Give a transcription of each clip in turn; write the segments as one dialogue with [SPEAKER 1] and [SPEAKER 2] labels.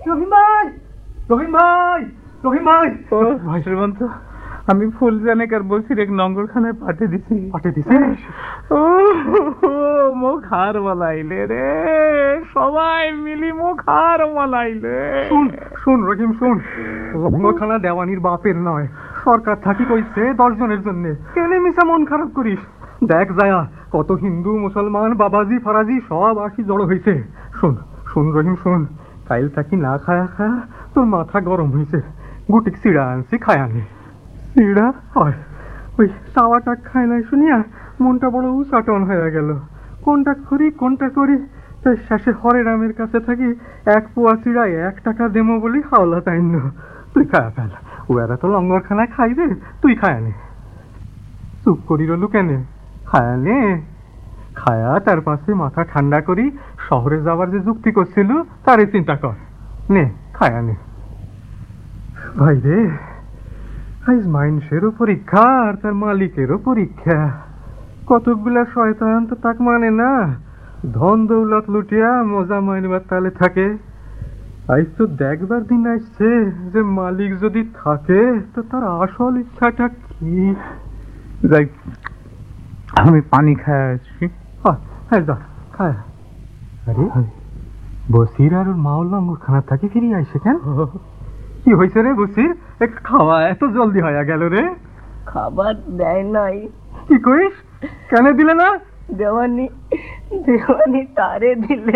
[SPEAKER 1] রহিম ভাই, রহিম ভাই, রহিম ভাই।
[SPEAKER 2] ও ভাই শ্রীমন্ত, আমি ফুলজানেকার বসির এক নঙ্গরখানায় পাঠিয়ে দিছি।
[SPEAKER 1] পাঠিয়ে দিছিস?
[SPEAKER 2] ও মুখ হার বলাইলে রে, সবাই মিলি মুখ হার বলাইলে।
[SPEAKER 1] শুন শুন রহিম শুন, লঙ্গরখানা দেওয়ানির বাপের নয়, সরকার থাকি কইছে 10 জনের জন্য। কেনে মিশা মন খারাপ করিস? দেখ যায়া কত হিন্দু মুসলমান বাবাজি ফারাজি সব আসি জড়ো হয়েছে। শুন শুন রহিম শুন, কাইল থাকি না খায়া খায়া তোর মাথা গরম হয়েছে। গুটিক সিড়া আনছি খায়ানি। সিড়া হয় ওই চাওয়াটা খায় নাই শুনিয়া মনটা বড় উচাটন হয়ে গেল। কোনটা করি তাই শেষে হরে রামের কাছে থাকি 1 পোয়া চিড়ায় 1 টাকা দেবো বলি হাওলা তাইন্য। তুই খায়া ফেল, ওরা তো লঙ্গরখানায় খাইবে, তুই খায়ানে। চুপ করি রলু কেনে? খায়ানে, খায়া তার পাশে মাথা ঠান্ডা করি শহরে যাবার যে যুক্তি করছিল তারে চিন্তা কর। নে খায়ানে। ভাই রে, আইজ মানুষেরও পরীক্ষা আর তার মালিকেরও পরীক্ষা। কতকগুলা শয়তান তো তাক মানে না, ধন দৌলত লুটিয়া মজা মাইনবার তালে থাকে। আইজ তো দেখবার দিন আসছে যে মালিক যদি থাকে তো তার আসল ইচ্ছাটা কি।
[SPEAKER 2] যাই, আমি পানি খায় আসছি।
[SPEAKER 1] হ্যাঁ যা খায়। আরে বসির আর ওর মাও লঙ্গরখানা থাকি ফিরে আইসে কেন? কি হয়েছে রে বসির? খাওয়া এত জলদি হয়ে গেল রে?
[SPEAKER 3] খাবার দেয় নাই।
[SPEAKER 1] কি কইস? কেন দিলে না?
[SPEAKER 3] দেওয়ানি তারে দিলে।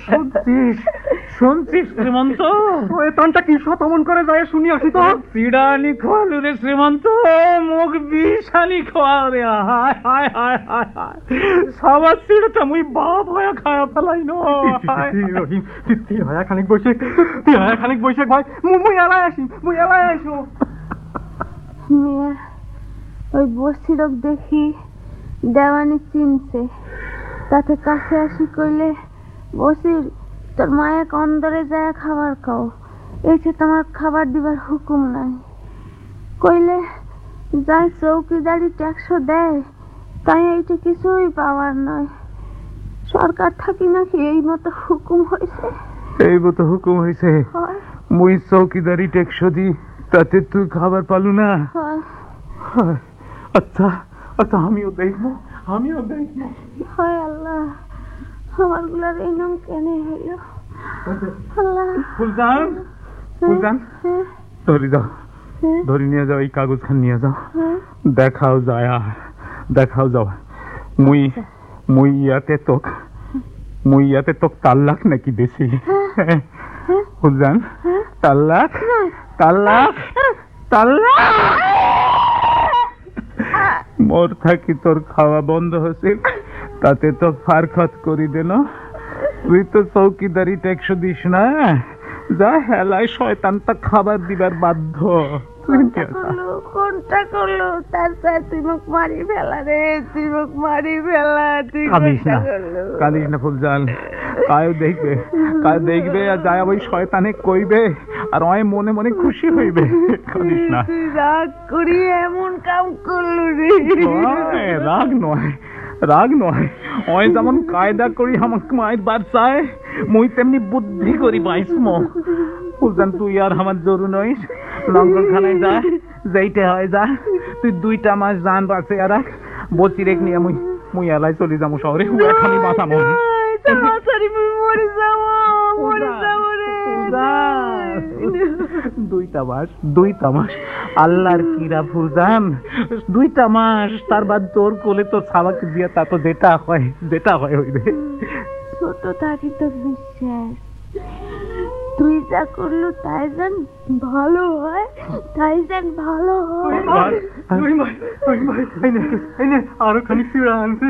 [SPEAKER 2] শুনছিস শ্রীমন্ত?
[SPEAKER 1] ওই তানটা কি সতমন করে যায় শুনি আসি তো।
[SPEAKER 2] চিড়ানি খোয়ালু রে শ্রীমন্ত, মুখ বিষানি খোয়াল রে। হায় হায় হায় হায় হায়, সবার চিড়টা মুই বাপ হয়ে খায়া ফেলাই ন।
[SPEAKER 1] রহিম তুই হয়া খানিক বসে ভাই, মুই এলাই আসি।
[SPEAKER 4] ওই বসিরক দেখি দেওয়ানি চিনছে, তাতে কাছে আসি কইলে বসির তোর মায়ের অন্দরে যায় খাবার খাও, এইছে তোমার খাবার দিবার হুকুম নাই। কইলে যাই চৌকিদারি ট্যাক্স দেয় তাই এইটা কিছুই পাওয়ার নয়। সরকার থাকি নাকি এই মতো হুকুম হয়েছে।
[SPEAKER 2] এই মতো হুকুম হয়েছে? মুই চৌকিদারি ট্যাক্স দি, তাতে তুই খাবার পালু না? আচ্ছা আচ্ছা, আমিও দেখবো।
[SPEAKER 4] হয় আল্লাহ, আমার গুলার এই নাম কেন হইল? আল্লাহ।
[SPEAKER 2] ফুলজান ধরি যাও, ধরি নিয়ে যাও, এই কাগজ খান নিয়ে যাও। দেখাও যাও। মুই ইয়াতে তোক তাল্লাক নাকি বেশি? ফুলজান, তাল্লাক। মোর থাকি তোর খাওয়া বন্ধ হয়েছিল, তাতে তো ফারখত করি দেন। তুই তো চৌকিদারি ট্যাক্স দিস না, যা হেলায় শয়তানটা খাবার দিবার বাধ্য।
[SPEAKER 4] কোনটা করলো তার সাথে তুই মুখ মারি ফেলা রে,
[SPEAKER 2] কাঁদিস না ফুলজান, কায় দেখবে আর যায় ওই শয়তানে কইবে, আর ওই মনে মনে খুশি হইবে। কাঁদিস না।
[SPEAKER 4] রাগ করি এমন কাম করলো রে?
[SPEAKER 2] রাগ নয়, ওই যেমন কায়দা করি আমাকে মায়ের বাচ্চায়, মুই তেমনি বুদ্ধি করি বাইসমো। ফুলজান, তুই আর আমার জরু নইস, লঙ্গরখানায় যা, যেইটা হয় যা। তুই 2টা মাস জান বাঁচে আর বচিরেক নিয়ে মুই এলাই চলে যাবো শহরে। এখনই বাঁচামো। দুইটা মাস আল্লাহর কিরা ফুলজান, 2টা মাস, তার বাদ তোর কোলে তোর ছাওয়াকে দিয়া তা তো যেটা হয় হইবে।
[SPEAKER 4] ছোট থাকি তো বিশ্বাস, তুই যা করলো তাই যেন ভালো হয়।
[SPEAKER 1] আরো খানিক চিড়া আনছি,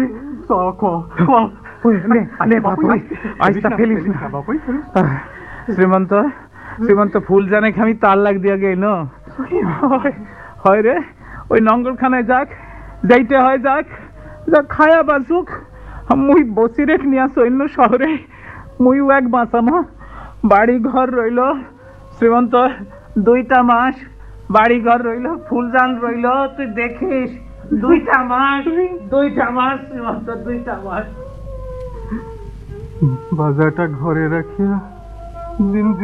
[SPEAKER 2] শ্রীমন্ত ফুলজানে আমি তাল্লাক দিয়া গেল। হয় রে, ওই নঙ্গরখানায় যাইতে হয়, যা খায়া বাঁচুক। মুই বসিরেক নিয়া সৈন্য শহরে, মুই এক বাঁচামো। বাড়ি ঘর রইল শ্রীমন্ত, 2টা মাস বাড়ি ঘর রইল, ফুলজান রইল, তুই দেখিস। 2টা মাস শ্রীমন্ত, 2টা মাস।
[SPEAKER 1] বাজারটা ঘরে রাখিয়া দিন